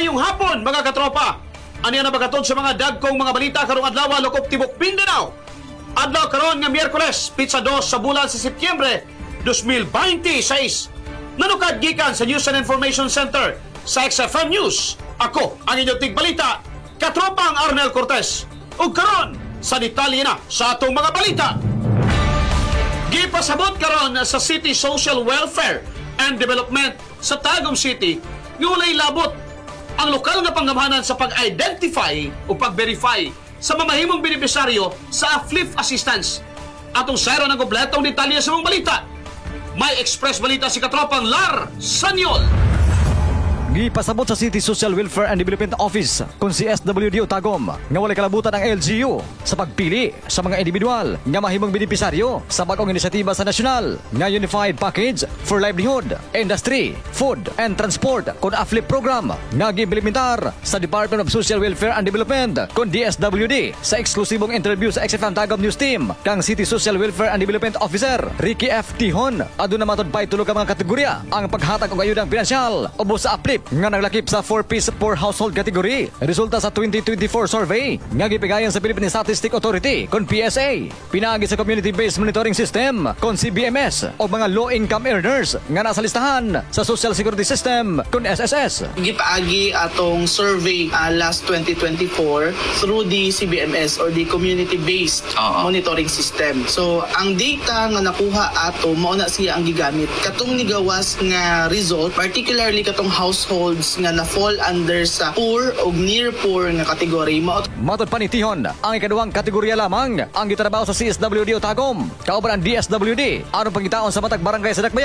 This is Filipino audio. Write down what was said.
Maayong hapon mga katropa. Ano yan ang bagatod sa mga dagkong mga balita karong adlaw lokop tibok Mindanao. Adlaw karon nga Miyerkules, pitsa 2 sa bulan sa Setyembre 2026. Nanukad gikan sa News and Information Center sa XFM News. Ako ang inyong tigbalita, katropang Arnel Cortez. Ug karon sa detalye na sa atong mga balita. Gipasabot karon sa City Social Welfare and Development sa Tagum City ngulay labot ang lokal nga panggamhanan sa pag-identify o pag-verify sa mamahimong benepisaryo sa uplift assistance. Atong sayro ng kompletong detalye sa mga balita. May express balita si katropang Lar Sanyol. Gipasabot sa City Social Welfare and Development Office kung si SWD o Tagum nga walay kalabutan ang LGU sa pagpili sa mga individual nga mahimong benepisaryo sa bagong inisyatiba sa nasyonal nga Unified Package for Livelihood, Industry, Food and Transport kung uplift program nga giimplementar sa Department of Social Welfare and Development kung DSWD sa eksklusibong interview sa XFM Tagum News Team kang City Social Welfare and Development Officer Ricky F. Tihon aduna matod pay tulo ka mga kategorya ang paghatag og ayudang pinansyal ubos sa uplift nga naglakip sa 4-piece per household category. Resulta sa 2024 survey nga gipigayon sa Philippine Statistic Authority kon PSA. Pinaagi sa Community-Based Monitoring System kon CBMS o mga low-income earners nga nasa listahan sa Social Security System kon SSS. Gipaagi atong survey last 2024 through the CBMS or the Community-Based Monitoring System. So ang data nga nakuha ato mao na siya ang gigamit. Katong nigawas nga result, particularly katong households nga na-fall under sa poor o near poor nga kategory. Matod pa ni Tihon, ang ikaduhang kategorya lamang ang gitrabaho sa CSWD o Tagum. Kauban ang DSWD, anong pangitaon sa matag barangay sa Dakbayan.